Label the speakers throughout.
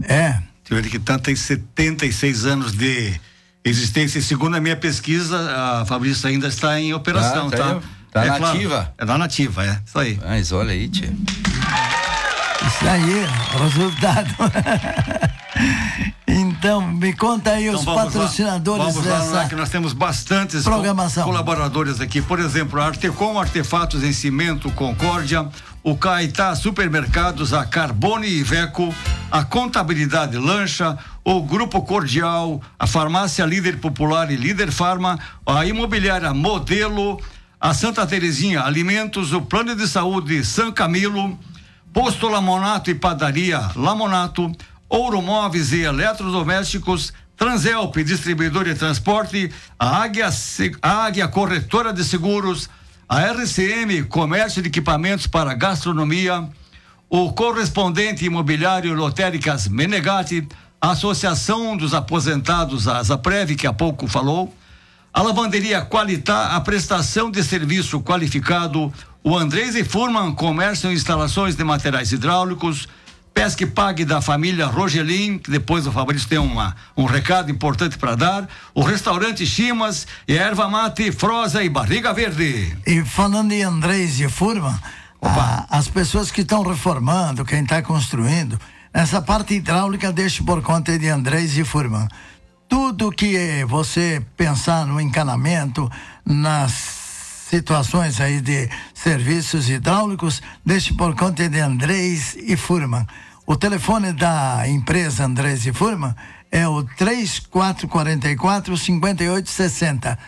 Speaker 1: É.
Speaker 2: Ele que tem 76 anos de existência. Segundo a minha pesquisa, a Fabrício ainda está em operação, tá?
Speaker 1: Tá nativa.
Speaker 2: Claro, é nativa, isso aí.
Speaker 1: Mas olha aí, tia. Isso aí, resultado. Então, me conta aí os patrocinadores
Speaker 2: vamos lá, que nós temos bastantes colaboradores aqui. Por exemplo, a Artecom Artefatos em Cimento Concórdia, o Caetá Supermercados, a Carbone Iveco, a Contabilidade Lancha, o Grupo Cordial, a Farmácia Líder Popular e Líder Farma, a Imobiliária Modelo, a Santa Terezinha Alimentos, o Plano de Saúde São Camilo, Posto Lamonato e Padaria Lamonato, Ouro Móveis e Eletrodomésticos, Transelp, distribuidor de transporte, a Águia Corretora de Seguros, a RCM, comércio de equipamentos para gastronomia, o Correspondente Imobiliário Lotéricas Menegatti, a Associação dos Aposentados, a Zaprev, que há pouco falou, a Lavanderia Qualitá, a prestação de serviço qualificado, o Andrés e Furman, comércio e instalações de materiais hidráulicos, Pesque Pague da família Rogelin, que depois o Fabrício tem um recado importante para dar, o restaurante Chimas e a Erva Mate, Froza e Barriga Verde.
Speaker 3: E falando em Andrés e Furman, as pessoas que estão reformando, quem está construindo, essa parte hidráulica deixa por conta de Andrés e Furman. Tudo que você pensar no encanamento, nas situações aí de serviços hidráulicos, deixe por conta de Andrés e Furman. O telefone da empresa Andrés e Furman é o 3444-5860.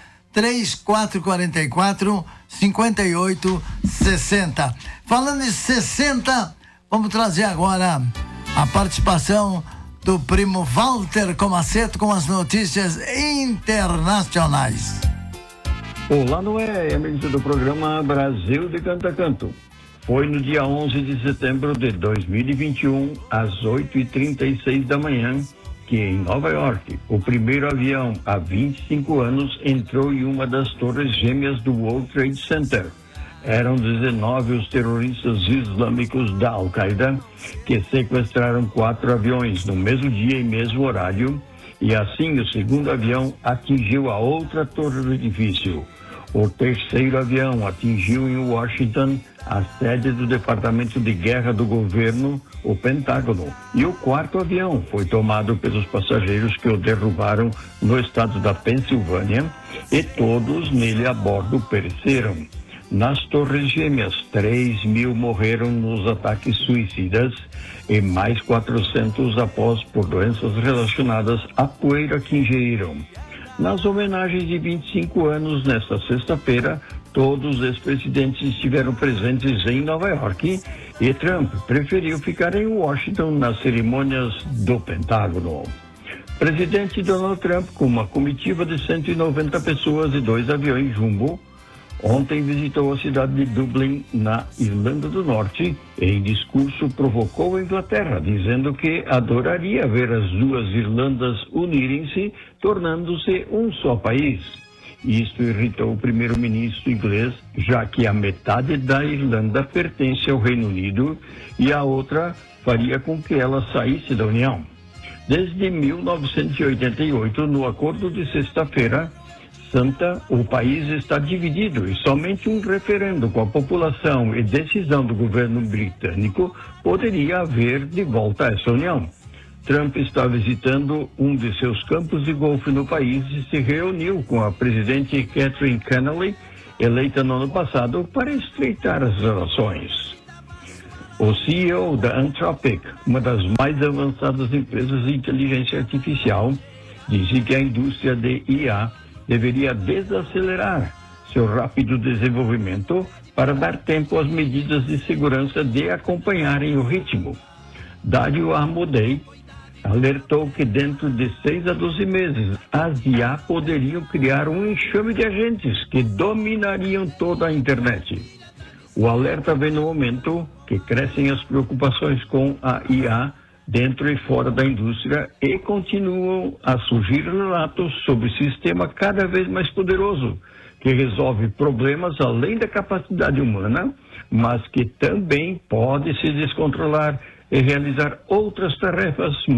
Speaker 3: 3444-5860. Falando em 60, vamos trazer agora a participação do primo Walter Comaceto com as notícias internacionais.
Speaker 4: Olá, Noé, amigos do programa Brasil de Canto a Canto. Foi no dia 11 de setembro de 2021, às 8h36 da manhã, que em Nova York, o primeiro avião há 25 anos entrou em uma das torres gêmeas do World Trade Center. Eram 19 os terroristas islâmicos da Al-Qaeda que sequestraram 4 aviões no mesmo dia e mesmo horário, e assim o segundo avião atingiu a outra torre do edifício. O terceiro avião atingiu em Washington a sede do Departamento de Guerra do governo, o Pentágono. E o quarto avião foi tomado pelos passageiros que o derrubaram no estado da Pensilvânia, e todos nele a bordo pereceram. Nas Torres Gêmeas, 3.000 morreram nos ataques suicidas e mais 400 após por doenças relacionadas à poeira que ingeriram. Nas homenagens de 25 anos, nesta sexta-feira, todos os ex-presidentes estiveram presentes em Nova York, e Trump preferiu ficar em Washington nas cerimônias do Pentágono. Presidente Donald Trump, com uma comitiva de 190 pessoas e 2 aviões Jumbo, ontem visitou a cidade de Dublin, na Irlanda do Norte, e em discurso provocou a Inglaterra, dizendo que adoraria ver as duas Irlandas unirem-se, tornando-se um só país. Isto irritou o primeiro-ministro inglês, já que a metade da Irlanda pertence ao Reino Unido e a outra faria com que ela saísse da União. Desde 1988, no acordo de sexta-feira Santa, o país está dividido e somente um referendo com a população e decisão do governo britânico poderia haver de volta essa união. Trump está visitando um de seus campos de golfe no país e se reuniu com a presidente Catherine Connelly, eleita no ano passado, para estreitar as relações. O CEO da Anthropic, uma das mais avançadas empresas de inteligência artificial, disse que a indústria de IA deveria desacelerar seu rápido desenvolvimento para dar tempo às medidas de segurança de acompanharem o ritmo. Dario Amodei alertou que dentro de 6 a 12 meses, as IA poderiam criar um enxame de agentes que dominariam toda a internet. O alerta vem no momento que crescem as preocupações com a IA dentro e fora da indústria, e continuam a surgir relatos sobre sistema cada vez mais poderoso, que resolve problemas além da capacidade humana, mas que também pode se descontrolar e realizar outras tarefas